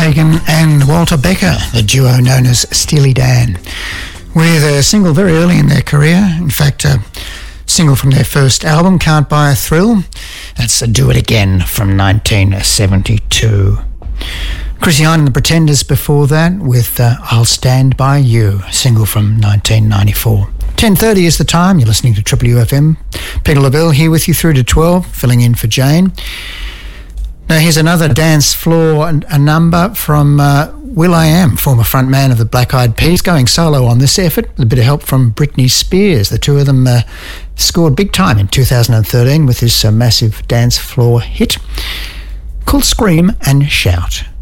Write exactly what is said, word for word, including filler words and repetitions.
Hagen and Walter Becker, the duo known as Steely Dan, with a single very early in their career. In fact, a single from their first album, Can't Buy a Thrill. That's a Do It Again from nineteen seventy-two. Chrissie Hynde and the Pretenders before that with uh, I'll Stand By You, a single from nineteen ninety-four. ten thirty is the time. You're listening to Triple U F M. Peter LaBelle here with you through to twelve, filling in for Jane. Now here's another dance floor a number from uh, will.i.am, former frontman of the Black Eyed Peas, going solo on this effort with a bit of help from Britney Spears. The two of them uh, scored big time in two thousand thirteen with this uh, massive dance floor hit called Scream and Shout.